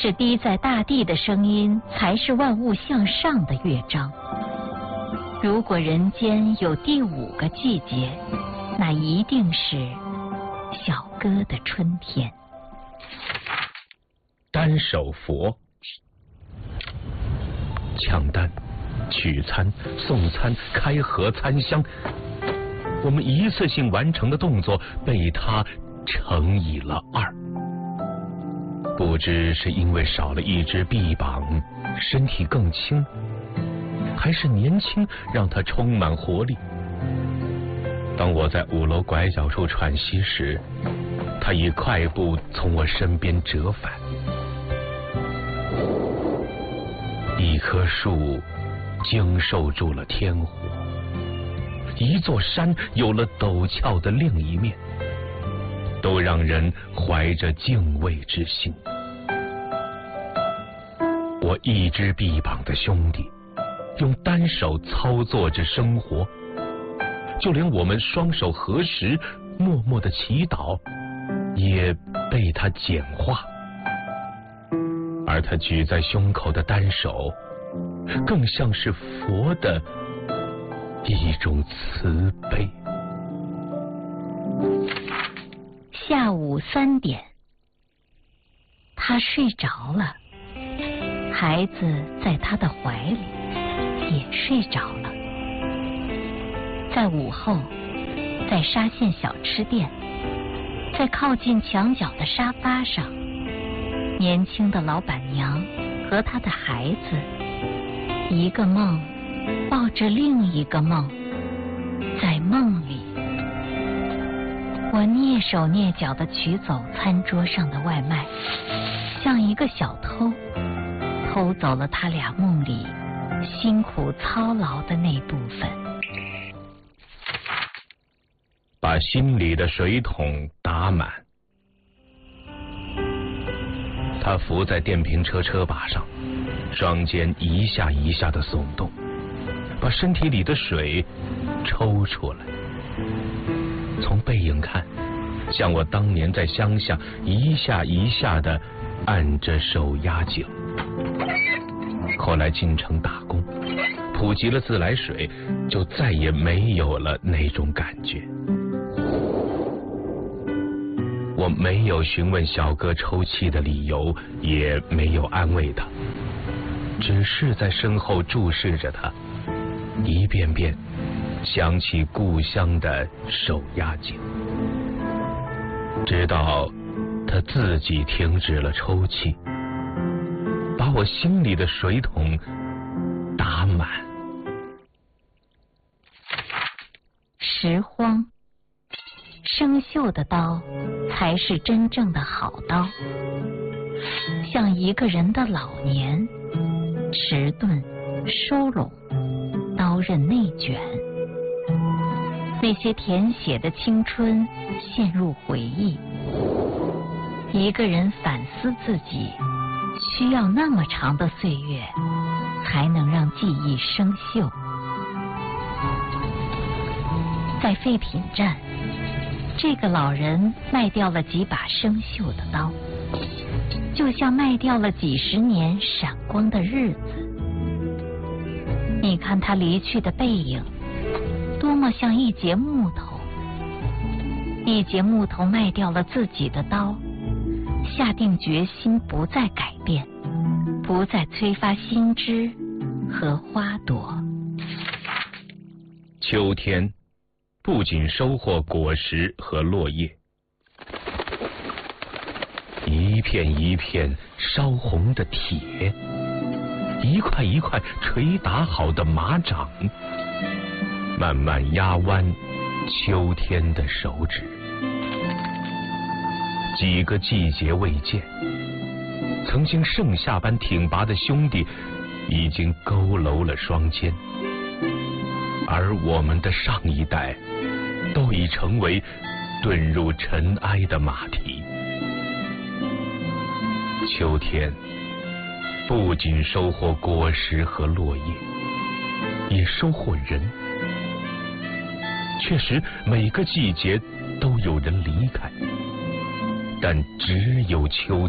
这滴在大地的声音才是万物向上的乐章。如果人间有第5个季节，那一定是小哥的春天。 单手佛，抢单、取餐、送餐、开盒、参香，我们一次性完成的动作被他乘以了2。不知是因为少了一只臂膀，身体更轻，还是年轻让他充满活力。当我在5楼拐角处喘息时，他以快步从我身边折返。一棵树经受住了天火，一座山有了陡峭的另一面，都让人怀着敬畏之心。我一只臂膀的兄弟，用单手操作着生活，就连我们双手合十默默的祈祷也被他简化，而他举在胸口的单手更像是佛的一种慈悲。 下午3点，他睡着了，孩子在他的怀里也睡着了。在午后，在沙县小吃店，在靠近墙角的沙发上，年轻的老板娘和她的孩子，一个梦抱着另一个梦，在梦里，我蹑手蹑脚地取走餐桌上的外卖，像一个小偷，偷走了他俩梦里辛苦操劳的那部分。 把心里的水桶打满。他伏在电瓶车车把上，双肩一下一下的耸动，把身体里的水抽出来。从背影看，像我当年在乡下一下一下的按着手压井。后来进城打工，普及了自来水，就再也没有了那种感觉。我没有询问小哥抽泣的理由，也没有安慰他，只是在身后注视着他，一遍遍想起故乡的手压井，直到他自己停止了抽泣，把我心里的水桶打满。 拾荒，生锈的刀才是真正的好刀，像一个人的老年，迟钝、收拢，刀刃内卷，那些填写的青春陷入回忆。一个人反思自己，需要那么长的岁月，才能让记忆生锈。在废品站，这个老人卖掉了几把生锈的刀，就像卖掉了几十年闪光的日子。你看他离去的背影，多么像一截木头。一截木头卖掉了自己的刀，下定决心不再改变，不再催发新枝和花朵。 秋天不仅收获果实和落叶，一片一片烧红的铁，一块一块捶打好的马掌，慢慢压弯秋天的手指。几个季节未见，曾经盛夏般挺拔的兄弟已经佝偻了双肩，而我们的上一代都已成为遁入尘埃的马蹄。秋天不仅收获果实和落叶，也收获人。确实，每个季节都有人离开，但只有秋